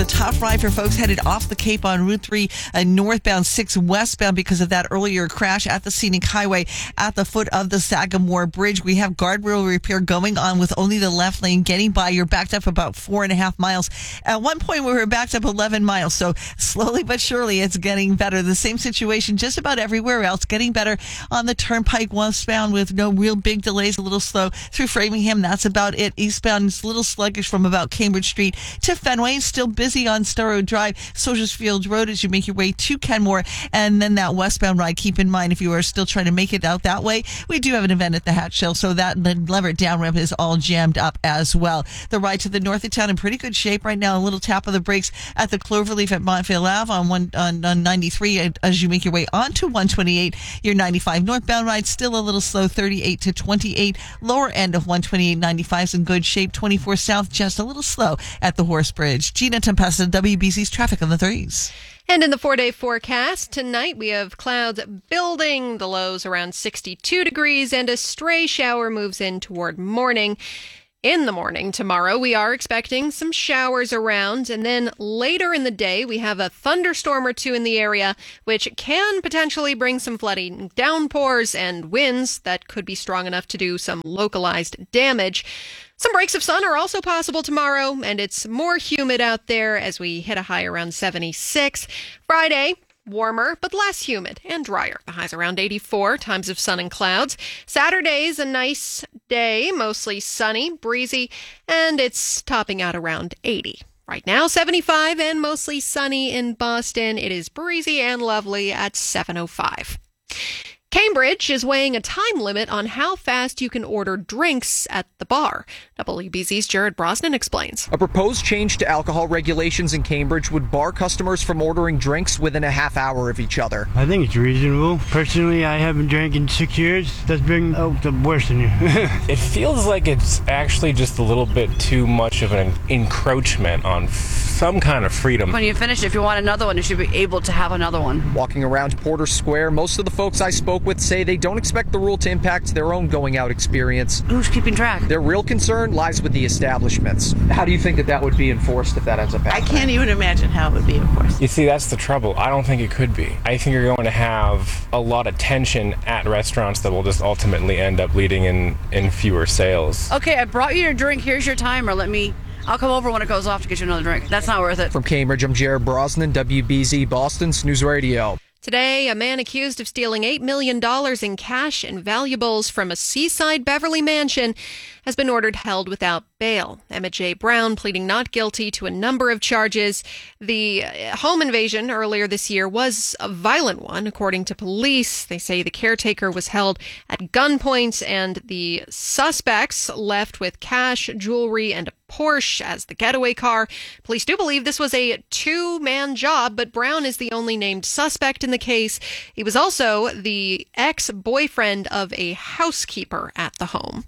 A tough ride for folks headed off the Cape on Route 3 northbound, 6 westbound because of that earlier crash at the Scenic Highway at the foot of the Sagamore Bridge. We have guardrail repair going on with only the left lane getting by. You're backed up about 4.5 miles. At one point, we were backed up 11 miles. So slowly but surely, it's getting better. The same situation just about everywhere else. Getting better on the Turnpike westbound with no real big delays. A little slow through Framingham. That's about it. Eastbound is a little sluggish from about Cambridge Street to Fenway. Still busy on Storrow Drive, Soldiers Field Road as you make your way to Kenmore, and then that westbound ride. Keep in mind, if you are still trying to make it out that way, we do have an event at the Hatch Shell, so that Leverett down ramp is all jammed up as well. The ride to the north of town in pretty good shape right now. A little tap of the brakes at the Cloverleaf at Montvale Ave on 93 as you make your way onto 128. Your 95 northbound ride still a little slow, 38 to 28. Lower end of 128, 95 is in good shape. 24 south just a little slow at the Horse Bridge. Gina Tempesta, WBC's traffic on the 3s. And in the 4-day forecast, tonight we have clouds building, the lows around 62 degrees, and a stray shower moves in toward morning. In the morning tomorrow, we are expecting some showers around, and then later in the day, we have a thunderstorm or two in the area, which can potentially bring some flooding, downpours, and winds that could be strong enough to do some localized damage. Some breaks of sun are also possible tomorrow, and it's more humid out there as we hit a high around 76. Friday, warmer, but less humid and drier. The high's around 84, times of sun and clouds. Saturday's a nice day, mostly sunny, breezy, and it's topping out around 80. Right now, 75 and mostly sunny in Boston. It is breezy and lovely at 7:05. Cambridge is weighing a time limit on how fast you can order drinks at the bar. WBZ's Jared Brosnan explains. A proposed change to alcohol regulations in Cambridge would bar customers from ordering drinks within a half hour of each other. I think it's reasonable. Personally, I haven't drank in 6 years. That's been the worst in here. It feels like it's actually just a little bit too much of an encroachment on some kind of freedom. When you finish, if you want another one, you should be able to have another one. Walking around Porter Square, most of the folks I spoke with say they don't expect the rule to impact their own going out experience. Who's keeping track? Their real concern lies with the establishments. How do you think that would be enforced if that ends up happening? I can't even imagine how it would be enforced. You see, that's the trouble. I don't think it could be. I think you're going to have a lot of tension at restaurants that will just ultimately end up leading in fewer sales. Okay, I brought you your drink. Here's your timer. I'll come over when it goes off to get you another drink. That's not worth it. From Cambridge, I'm Jared Brosnan, WBZ Boston's News Radio. Today, a man accused of stealing $8 million in cash and valuables from a seaside Beverly mansion has been ordered held without bail. Emmett J. Brown pleading not guilty to a number of charges. The home invasion earlier this year was a violent one, according to police. They say the caretaker was held at gunpoint, and the suspects left with cash, jewelry, and a Porsche as the getaway car. Police do believe this was a two-man job, but Brown is the only named suspect in the case. He was also the ex-boyfriend of a housekeeper at the home.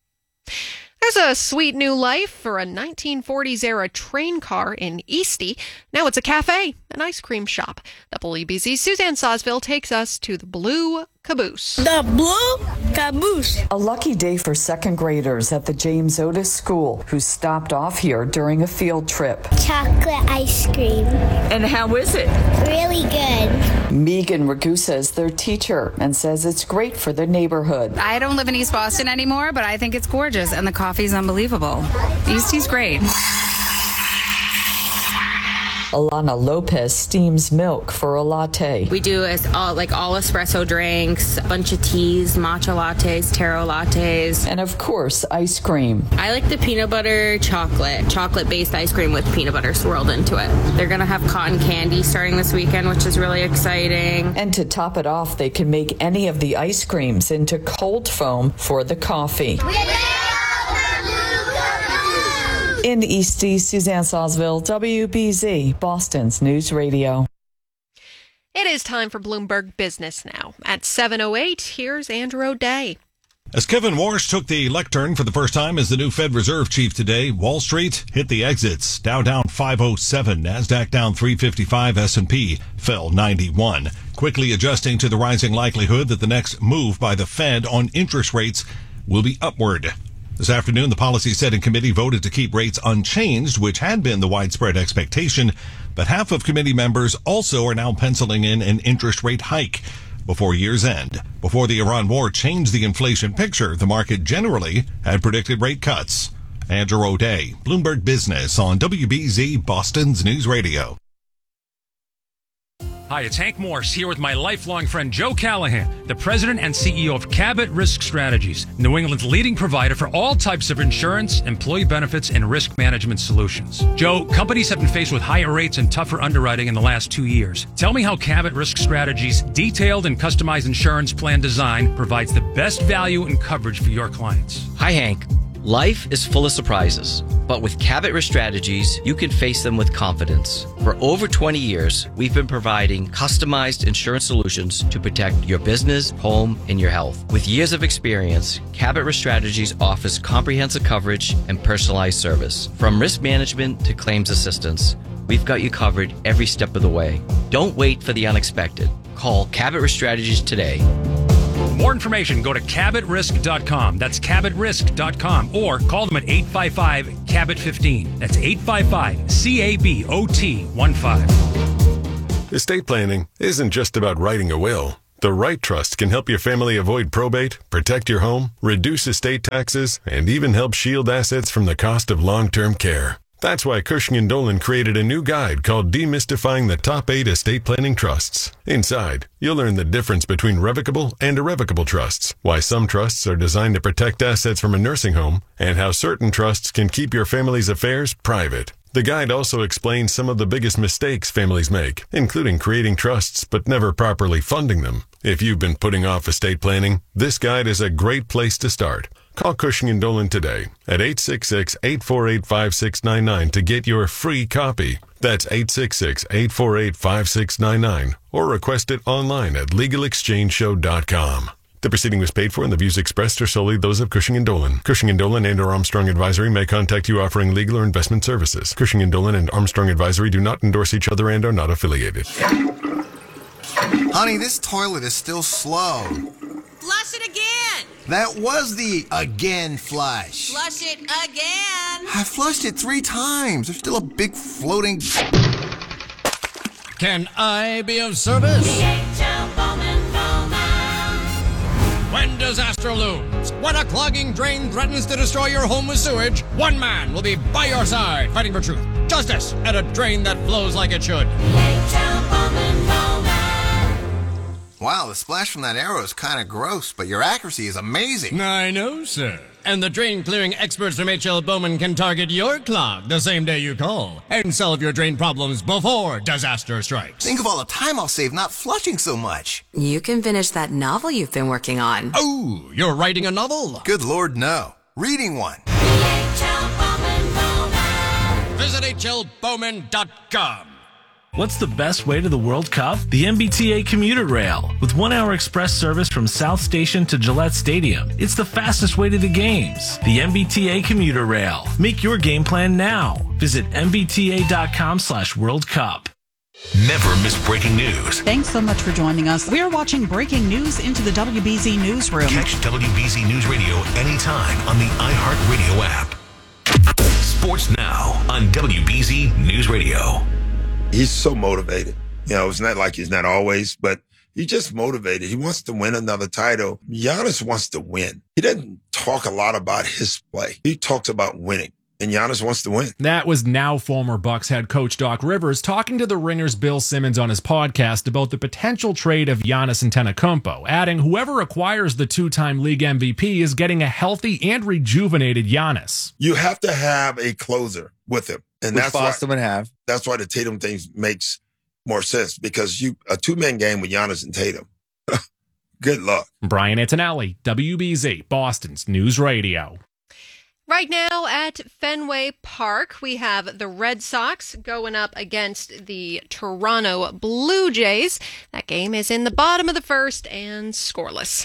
There's a sweet new life for a 1940s-era train car in Eastie. Now it's a cafe, an ice cream shop. WBZ's Suzanne Sosville takes us to the Blue Caboose. The Blue Caboose. A lucky day for second graders at the James Otis School who stopped off here during a field trip. Chocolate ice cream. And how is it? Really good. Megan Ragusa is their teacher and says it's great for the neighborhood. I don't live in East Boston anymore, but I think it's gorgeous, and the coffee's unbelievable. Eastie's great. Alana Lopez steams milk for a latte. We do all espresso drinks, a bunch of teas, matcha lattes, taro lattes. And of course, ice cream. I like the peanut butter chocolate-based ice cream with peanut butter swirled into it. They're going to have cotton candy starting this weekend, which is really exciting. And to top it off, they can make any of the ice creams into cold foam for the coffee. In Eastie, Suzanne Sosville, WBZ, Boston's News Radio. It is time for Bloomberg Business now. At 7:08, here's Andrew O'Day. As Kevin Warsh took the lectern for the first time as the new Fed Reserve chief today, Wall Street hit the exits. Dow down 507, NASDAQ down 355, S&P fell 91. Quickly adjusting to the rising likelihood that the next move by the Fed on interest rates will be upward. This afternoon, the policy setting committee voted to keep rates unchanged, which had been the widespread expectation. But half of committee members also are now penciling in an interest rate hike before year's end. Before the Iran war changed the inflation picture, the market generally had predicted rate cuts. Andrew O'Day, Bloomberg Business on WBZ, Boston's News Radio. Hi, it's Hank Morse here with my lifelong friend Joe Callahan, the president and CEO of Cabot Risk Strategies, New England's leading provider for all types of insurance, employee benefits, and risk management solutions. Joe, companies have been faced with higher rates and tougher underwriting in the last 2 years. Tell me how Cabot Risk Strategies' detailed and customized insurance plan design provides the best value and coverage for your clients. Hi, Hank. Life is full of surprises, but with Cabot Risk Strategies, you can face them with confidence. For over 20 years, we've been providing customized insurance solutions to protect your business, home, and your health. With years of experience, Cabot Risk Strategies offers comprehensive coverage and personalized service. From risk management to claims assistance, we've got you covered every step of the way. Don't wait for the unexpected. Call Cabot Risk Strategies today. For more information, go to CabotRisk.com. That's CabotRisk.com. Or call them at 855-CABOT-15. That's 855-CABOT-15. Estate planning isn't just about writing a will. The right trust can help your family avoid probate, protect your home, reduce estate taxes, and even help shield assets from the cost of long-term care. That's why Cushing & Dolan created a new guide called Demystifying the Top 8 Estate Planning Trusts. Inside, you'll learn the difference between revocable and irrevocable trusts, why some trusts are designed to protect assets from a nursing home, and how certain trusts can keep your family's affairs private. The guide also explains some of the biggest mistakes families make, including creating trusts but never properly funding them. If you've been putting off estate planning, this guide is a great place to start. Call Cushing & Dolan today at 866-848-5699 to get your free copy. That's 866-848-5699 or request it online at LegalExchangeShow.com. The proceeding was paid for and the views expressed are solely those of Cushing & Dolan. Cushing & Dolan and or Armstrong Advisory may contact you offering legal or investment services. Cushing & Dolan and Armstrong Advisory do not endorse each other and are not affiliated. Honey, this toilet is still slow. Flush it again. That was the again flush. Flush it again. I flushed it 3 times. There's still a big floating... Can I be of service? DHL Bowman. When disaster looms, when a clogging drain threatens to destroy your home with sewage, one man will be by your side fighting for truth, justice, and a drain that flows like it should. DHL Bowman. Wow, the splash from that arrow is kind of gross, but your accuracy is amazing. I know, sir. And the drain clearing experts from H.L. Bowman can target your clog the same day you call and solve your drain problems before disaster strikes. Think of all the time I'll save not flushing so much. You can finish that novel you've been working on. Oh, you're writing a novel? Good Lord, no. Reading one. Visit HLBowman.com. What's the best way to the World Cup? The MBTA commuter rail. With 1-hour express service from South Station to Gillette Stadium, it's the fastest way to the games. The MBTA commuter rail. Make your game plan now. Visit mbta.com/World Cup. Never miss breaking news. Thanks so much for joining us. We're watching breaking news into the WBZ Newsroom. Catch WBZ News Radio anytime on the iHeartRadio app. Sports Now on WBZ News Radio. He's so motivated. You know, it's not like he's not always, but he's just motivated. He wants to win another title. Giannis wants to win. He doesn't talk a lot about his play. He talks about winning. And Giannis wants to win. That was now former Bucks head coach Doc Rivers talking to the Ringer's Bill Simmons on his podcast about the potential trade of Giannis Antetokounmpo, adding whoever acquires the 2-time league MVP is getting a healthy and rejuvenated Giannis. You have to have a closer with him. And which that's Boston would have. That's why the Tatum thing makes more sense, because a 2-man game with Giannis and Tatum. Good luck. Brian Antonelli, WBZ, Boston's News Radio. Right now at Fenway Park, we have the Red Sox going up against the Toronto Blue Jays. That game is in the bottom of the first and scoreless.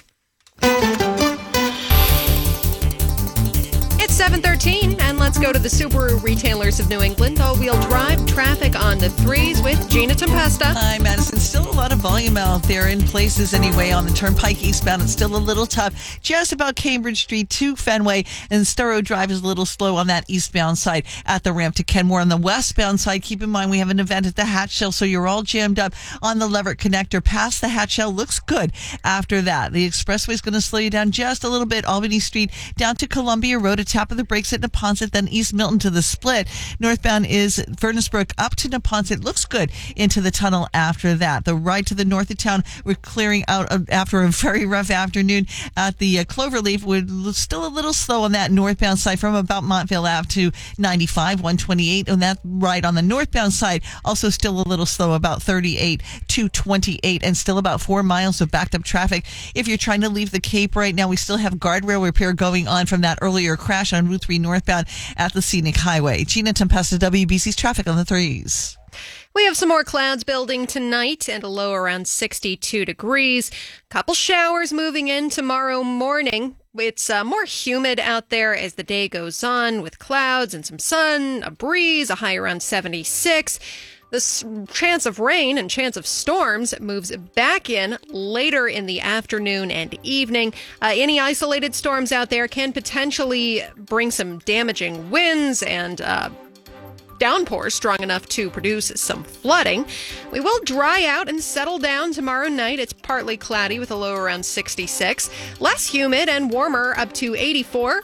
It's 7:13, and let's go to the Subaru retailers of New England. All-wheel drive traffic on the 3s with with Gina Tempesta. Hi, Madison. Still a lot of volume out there in places anyway. On the Turnpike eastbound, it's still a little tough. Just about Cambridge Street to Fenway, and Storrow Drive is a little slow on that eastbound side at the ramp to Kenmore. On the westbound side, keep in mind we have an event at the Hatch Shell, so you're all jammed up on the Leverett Connector. Past the Hatch Shell looks good after that. The expressway is going to slow you down just a little bit. Albany Street down to Columbia Road, a tap of the brakes at Neponset, then East Milton to the split. Northbound is Furnace Brook up to Neponset. Looks good into the tunnel after that. The ride to the north of town, we're clearing out after a very rough afternoon at the Cloverleaf. We're still a little slow on that northbound side from about Montville Ave to 95, 128. On that ride on the northbound side, also still a little slow, about 38 to 28, and still about 4 miles of backed up traffic. If you're trying to leave the Cape right now, we still have guardrail repair going on from that earlier crash on Route 3 northbound at the Scenic Highway. Gina Tempesta, WBC's traffic on the 3s. We have some more clouds building tonight and a low around 62 degrees. Couple showers moving in tomorrow morning. It's more humid out there as the day goes on with clouds and some sun, a breeze, a high around 76. The chance of rain and chance of storms moves back in later in the afternoon and evening. Any isolated storms out there can potentially bring some damaging winds and downpours strong enough to produce some flooding. We will dry out and settle down tomorrow night. It's partly cloudy with a low around 66. Less humid and warmer up to 84.